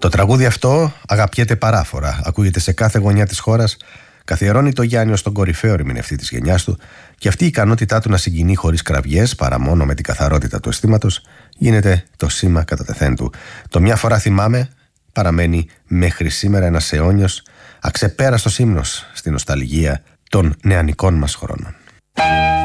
Το τραγούδι αυτό αγαπιέται παράφορα, ακούγεται σε κάθε γωνιά της χώρας, καθιερώνει το Γιάννη ως τον κορυφαίο ερμηνευτή της γενιάς του και αυτή η ικανότητά του να συγκινεί χωρίς κραυγές παρά μόνο με την καθαρότητα του αισθήματος γίνεται το σήμα κατά τεθέν του. Το «Μια φορά θυμάμαι» παραμένει μέχρι σήμερα ένας αιώνιος, αξεπέραστος ύμνος στην νοσταλγία των νεανικών μας χρόνων.